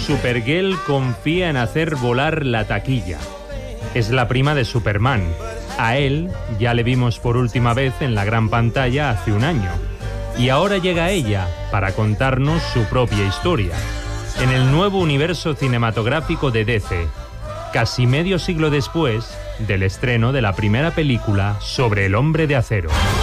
Supergirl confía en hacer volar la taquilla. Es la prima de Superman. A él ya le vimos por última vez en la gran pantalla hace un año. Y ahora llega ella para contarnos su propia historia. En el nuevo universo cinematográfico de DC, casi medio siglo después del estreno de la primera película sobre el Hombre de Acero.